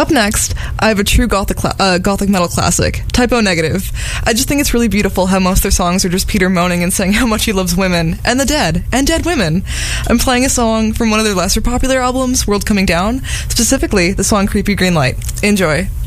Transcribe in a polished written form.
Up next, I have a true gothic metal classic, Type O Negative. I just think it's really beautiful how most of their songs are just Peter moaning and saying how much he loves women, and the dead, and dead women. I'm playing a song from one of their lesser popular albums, World Coming Down, specifically the song Creepy Green Light. Enjoy.